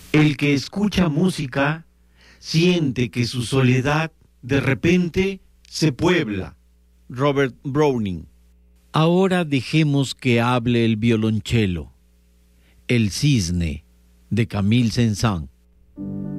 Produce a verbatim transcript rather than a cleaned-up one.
El que escucha música siente que su soledad de repente se puebla. Robert Browning. Ahora dejemos que hable el violonchelo. El cisne, de Camille Saint-Saëns.